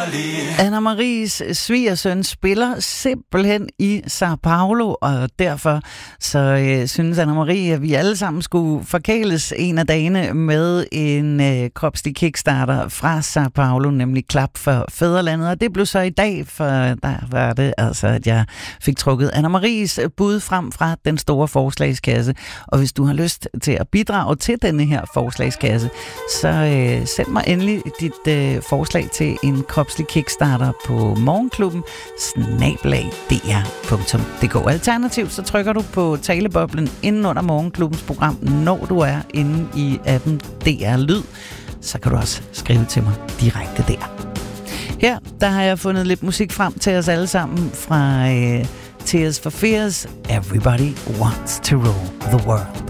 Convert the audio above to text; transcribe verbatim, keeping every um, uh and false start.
Anna Maries svigersøn spiller simpelthen i Sao Paulo, og derfor så øh, synes Anna Marie, at vi alle sammen skulle forkæles en af dagene med en øh, kropslig kickstarter fra Sao Paulo, nemlig Klap for Fædrelandet. Og det blev så i dag, for der var det altså, at jeg fik trukket Anna Maries bud frem fra den store forslagskasse. Og hvis du har lyst til at bidrage til denne her forslagskasse, så øh, send mig endelig dit øh, forslag til en kropslig kickstarter på morgenklubben snabel-a d r punktum d k. Alternativt så trykker du på taleboblen inden under morgenklubbens program, når du er inde i appen D R Lyd. Så kan du også skrive til mig direkte der. Her der har jeg fundet lidt musik frem til os alle sammen fra øh, Tears for Fears. Everybody wants to rule the world.